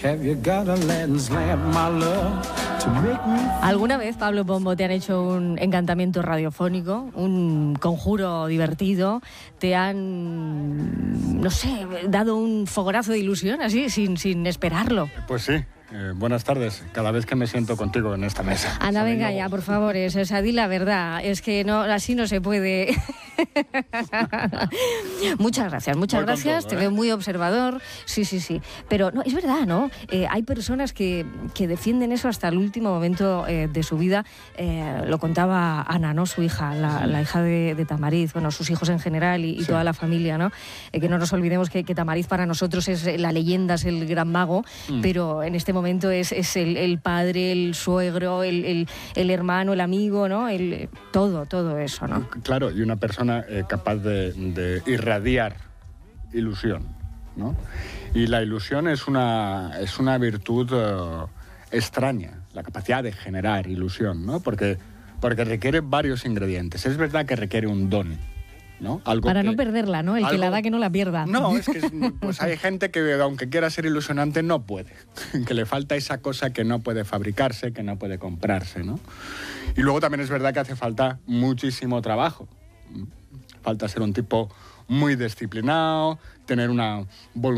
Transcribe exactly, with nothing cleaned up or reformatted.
¿Alguna vez, Pablo Pombo, te han hecho un encantamiento radiofónico, un conjuro divertido? ¿Te han, no sé, dado un fogonazo de ilusión así, sin, sin esperarlo? Pues sí. Eh, buenas tardes, cada vez que me siento contigo en esta mesa. Ana, venga ya, por favor, es, o sea, di la verdad, es que no, así no se puede. Muchas gracias, muchas Voy gracias, todo, te ¿eh? veo muy observador, sí, sí, sí, pero no, es verdad, ¿no? Eh, hay personas que, que defienden eso hasta el último momento eh, de su vida, eh, lo contaba Ana, ¿no? Su hija, la, Sí. la hija de, de Tamariz, bueno, sus hijos en general y, y Sí. toda la familia, ¿no? Eh, que no nos olvidemos que, que Tamariz para nosotros es la leyenda, es el gran mago, mm. pero en este momento es, es el, el padre, el suegro, el, el, el hermano, el amigo, ¿no? El, todo, todo eso, ¿no? Claro, y una persona eh, capaz de, de irradiar ilusión, ¿no? Y la ilusión es una, es una virtud uh, extraña, la capacidad de generar ilusión, ¿no? Porque, porque requiere varios ingredientes. Es verdad que requiere un don, ¿no? Algo Para que, no perderla, ¿no? El algo, que la da que no la pierda. No, es que es, pues hay gente que aunque quiera ser ilusionante no puede, que le falta esa cosa que no puede fabricarse, que no puede comprarse, ¿no? Y luego también es verdad que hace falta muchísimo trabajo. Falta ser un tipo muy disciplinado, tener una voluntad